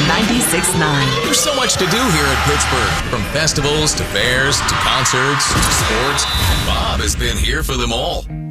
96.9. There's so much to do here in Pittsburgh, from festivals to fairs to concerts to sports. Bob has been here for them all.